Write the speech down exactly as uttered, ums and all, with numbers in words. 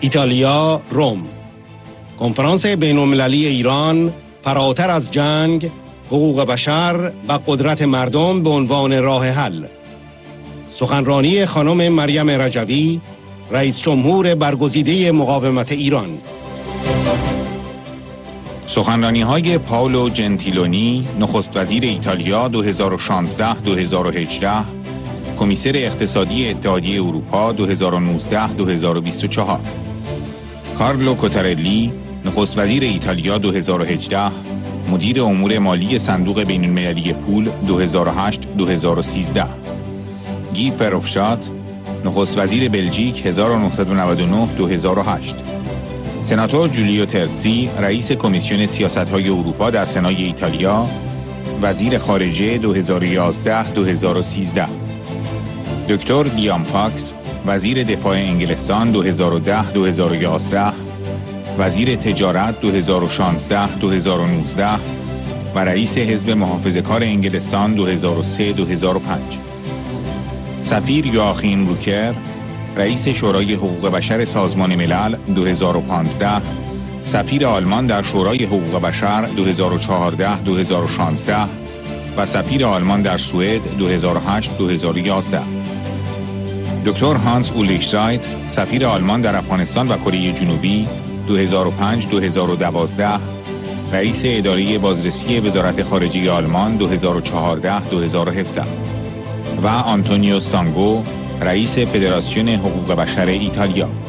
ایتالیا، روم. کنفرانس بین‌المللی ایران فراتر از جنگ، حقوق بشر و قدرت مردم به عنوان راه حل. سخنرانی خانم مریم رجوی، رئیس جمهور برگزیده مقاومت ایران. سخنرانی‌های پائولو جنتیلونی، نخست وزیر ایتالیا دو هزار و شانزده تا دو هزار و هجده، کمیسر اقتصادی اتحادیه اروپا دو هزار و نوزده تا دو هزار و بیست و چهار. کارلو کوتارلی، نخست وزیر ایتالیا دو هزار و هجده، مدیر امور مالی صندوق بین‌المللی پول دو هزار و هشت تا دو هزار و سیزده. گی فروفشات، نخست وزیر بلژیک هزار و نهصد و نود و نه تا دو هزار و هشت. سناتور جولیو ترزی، رئیس کمیسیون سیاست‌های اروپا در سنای ایتالیا، وزیر خارجه دو هزار و یازده تا دو هزار و سیزده. دکتر لیام فاکس، وزیر دفاع انگلستان دو هزار و ده تا دو هزار و یازده، وزیر تجارت دو هزار و شانزده تا دو هزار و نوزده و رئیس حزب محافظه‌کار انگلستان دو هزار و سه تا دو هزار و پنج. سفیر یواخیم روکر، رئیس شورای حقوق بشر سازمان ملل دو هزار و پانزده، سفیر آلمان در شورای حقوق بشر دو هزار و چهارده تا دو هزار و شانزده و سفیر آلمان در سوئد دو هزار و هشت تا دو هزار و یازده. دکتر هانس اولیش زایت، سفیر آلمان در افغانستان و کره جنوبی دو هزار و پنج تا دو هزار و دوازده، رئیس اداره بازرسی وزارت خارجه آلمان دو هزار و چهارده تا دو هزار و هفده و آنتونیو ستانگو، رئیس فدراسیون حقوق بشر ایتالیا.